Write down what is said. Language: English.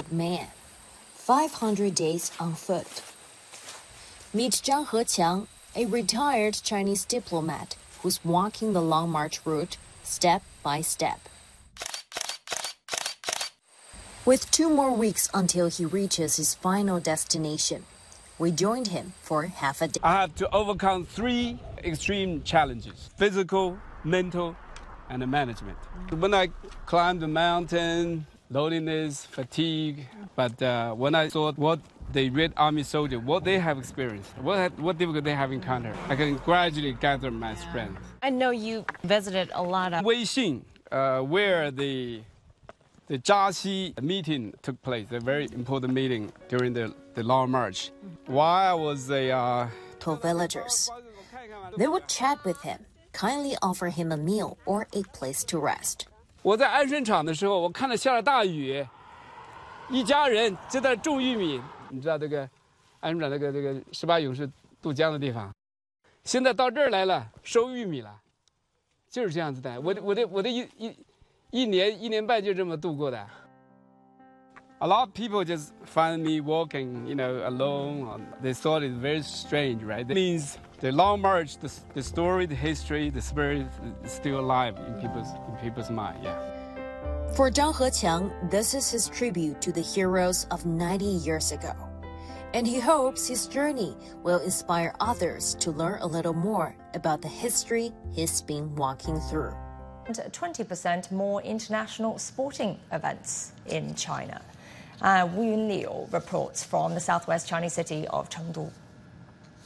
but man, 500 days on foot. Meet Zhang Heqiang, a retired Chinese diplomat who's walking the Long March route step by step. With 2 more weeks until he reaches his final destination, we joined him for half a day. I have to overcome 3 extreme challenges: physical, mental, and the management. When I climbed the mountain, loneliness, fatigue, but when I saw what the Red Army soldiers, what they have experienced, what difficulty they have encountered, I can gradually gather my strength. I know you visited a lot of Weixin, where the Jiaxi meeting took place, a very important meeting during the Long March. While I was told villagers. They would chat with him, kindly offer him a meal or a place to rest. 我在安顺场的时候，我看到下了大雨，一家人正在种玉米。你知道这个安顺场这个18勇士渡江的地方，现在到这儿来了，收玉米了，就是这样子的。我的一年半就这么度过的。A lot of people just find me walking, alone. They thought it's very strange, right? That means the Long March, the story, the history, the spirit is still alive in people's mind. Yeah. For Zhang Heqiang, this is his tribute to the heroes of 90 years ago. And he hopes his journey will inspire others to learn a little more about the history he's been walking through. 20% more international sporting events in China. Wu Yunliu reports from the southwest Chinese city of Chengdu.